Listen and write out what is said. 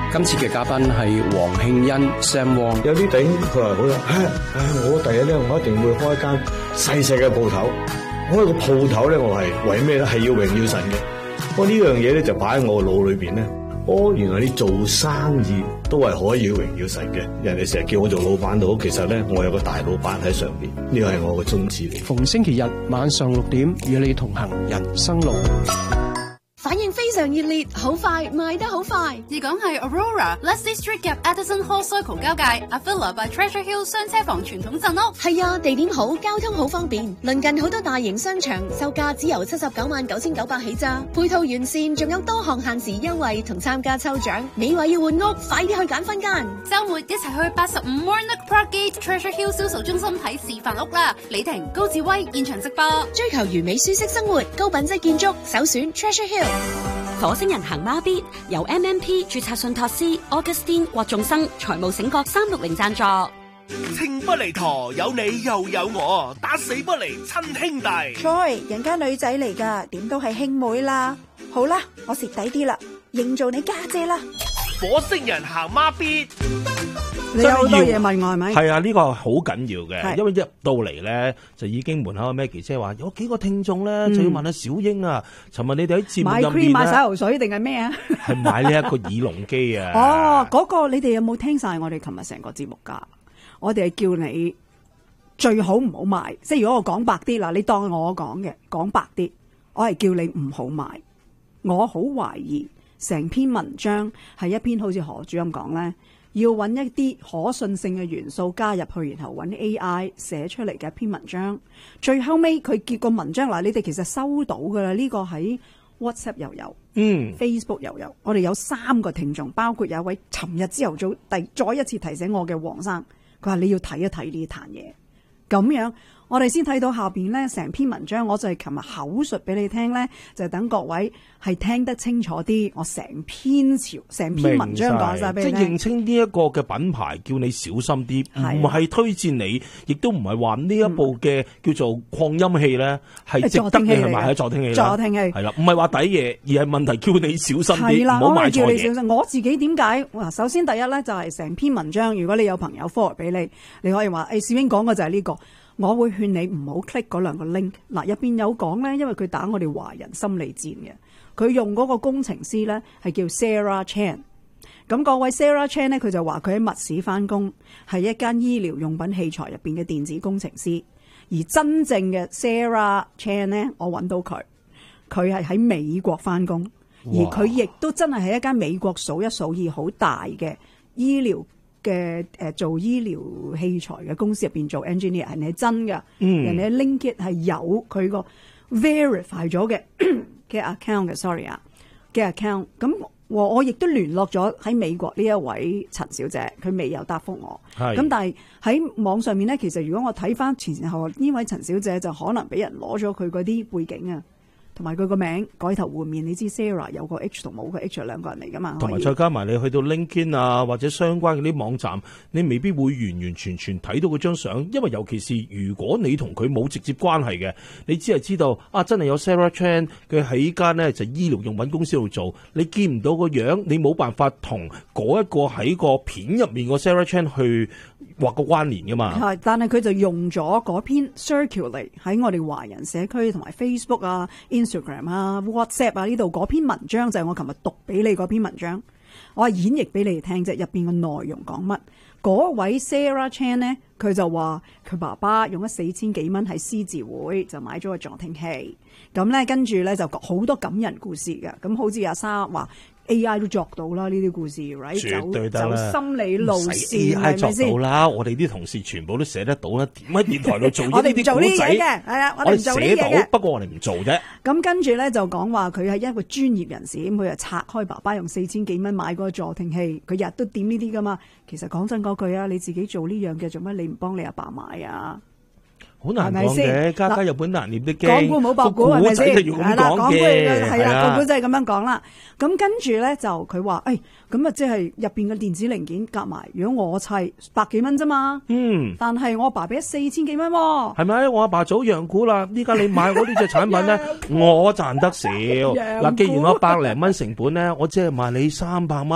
今次嘅嘉賓係黃慶恩 Sam Wong。 有啲頂佢話好啦，我第日咧，我一定會開一間細細嘅鋪頭。開個鋪頭咧，我係為咩咧？係要榮耀神嘅。我呢樣嘢咧就擺喺我腦裏邊咧。原來你做生意都係可以榮耀神嘅。人哋成日叫我做老闆都好，其實咧我有個大老闆喺上邊，呢個係我嘅宗旨嚟。 逢星期日晚上6點，與你同行人生路。 反應非常熱烈，好快賣得好快。 而講係 Aurora、Leslie Street 夾 Addison Hall Circle 交界 Avila by Treasure Hill 雙車房傳統鎮屋。 係啊，地點好，交通好方便，鄰近好多大型商場，售價只由799900起咋，配套完善，仲有多項限時優惠同參加抽獎。你話要換屋，快啲去揀分間。 週末一齊去85 Warnock Parkgate Treasure Hill 銷售中心睇示範屋啦！李婷、高志威現場直播。 追求完美舒適生活，高品質建築，首選 Treasure Hill。 火星人行孖咇由 MMP 註冊信託師 Augustine 郭仲生財務醒覺360贊助。 情不離陀，有你又有我，打死不離親兄弟。 Joy，人家女仔嚟噶，點都係兄妹啦。好啦，我蝕底啲啦，認做你家姐啦。 火星人行孖咇。 你有好多嘢問我係咪？ 係啊，呢個好緊要嘅，因為一入到嚟咧就已經門口嘅 Maggie 姐話有幾個聽眾咧就要問阿小英啊，尋日你哋喺節目入面買 cream 買洗頭水定係咩啊？ 係買呢一個耳聾機啊！ 哦，嗰個你哋有冇聽晒我哋琴日成個節目㗎？我哋係叫你最好唔好買，即係如果我講白啲嗱，你當我講嘅講白啲，我係叫你唔好買。我好懷疑成篇文章係一篇好似何主任講咧。要揾一啲可信性嘅元素加入去，然後揾 AI 寫出嚟嘅一篇文章。最後尾佢結個文章嗱，你哋其實收到㗎啦。呢個喺 WhatsApp 又有，Facebook 又有。我哋有3個聽眾，包括有一位尋日朝頭早再一次提醒我嘅黃生，佢話你要睇一睇呢壇嘢。咁樣我哋先睇到下邊咧成篇文章，我就係琴日口述俾你聽咧，就等各位係聽得清楚啲。我成篇文章講晒俾你聽， 即係認清呢一個嘅品牌，叫你小心啲，唔係推薦你，亦都唔係話呢一部嘅叫做擴音器咧係值得你去買，係助聽器啦，助聽器係啦，唔係話抵嘢，而係問題叫你小心啲，唔好買錯嘢。 我自己點解？首先第一咧就係成篇文章，如果你有朋友 forward 俾你，你可以話誒，小英講嘅就係呢個。我會勸你唔好 click 嗰2個 link。嗱，入邊有講咧，因為佢打我哋華人心理戰嘅，佢用嗰個工程師咧係叫 Sarah Chan。咁嗰位 Sarah Chan 咧，佢就話佢喺密市翻工，係一間醫療用品器材入邊嘅電子工程師。而真正嘅 Sarah Chan 咧，我揾到佢係喺美國翻工，而佢亦都真係喺一間美國數一數二好大嘅醫療嘅做醫療器材嘅公司入邊做 engineer， 人哋係真㗎，人哋 LinkedIn 係有佢個 verify 咗嘅account 嘅 ，sorry 啊嘅 account。咁我亦都聯絡咗喺美國呢一位陳小姐，佢未有答覆我。咁但係喺網上面咧，其實如果我睇翻前後呢位陳小姐就可能俾人攞咗佢嗰啲背景啊。同埋佢個名改頭換面，你知 Sarah 有個 H 同冇個 H 係2個人嚟噶嘛？ 同埋再加埋你去到 LinkedIn 啊，或者相關嗰啲網站，你未必會完完全全睇到嗰張相，因為尤其是如果你同佢冇直接關係嘅，你只係知道啊，真係有 Sarah Chan 佢喺間呢就醫療用品公司度做，你見唔到個樣，你冇辦法同嗰一個喺個片入面個 Sarah Chan 去畫個關聯噶嘛？係， 但係佢就用咗嗰篇 circulate 喺我哋華人社區同埋 Facebook 啊、Instagram 啊、WhatsApp 啊呢度嗰篇文章，就係我琴日讀俾你嗰篇文章，我係演繹俾你哋聽啫。入邊嘅內容講乜？嗰位 Sarah Chan 呢，佢就話佢爸爸用咗4000幾蚊喺獅子會就買咗個助聽器，咁咧跟住咧就好多感人故事嘅。咁好似阿沙話 AI 都作到啦，呢啲故事 right 絕對得啦， 走心理路線係咪先？ 作到啦，我哋啲同事全部都寫得到啦。點喺電台度做我哋唔做呢啲嘢嘅，係啊，我哋唔做呢嘢嘅。 不過我哋唔做啫。 咁跟住咧就講話佢係一個專業人士，咁佢就拆開爸爸用4000幾蚊買嗰個助聽器，佢日都點呢啲噶嘛。其實講真嗰句啊，你自己做呢樣嘅，做乜你唔幫你阿爸買啊？ 好難講嘅，家家有本難念的經。 講古冇博古係咪先？ 係啦， 講古係啦，個古仔係咁樣講啦。咁跟住咧就佢話，咁啊即係入邊嘅電子零件夾埋，如果我砌100幾蚊啫嘛。但係我阿爸俾咗4000幾蚊喎。係咪？我阿爸早讓股啦，依家你買我呢隻產品咧，我賺得少。嗱，既然我100零蚊成本咧，我只係賣你300蚊。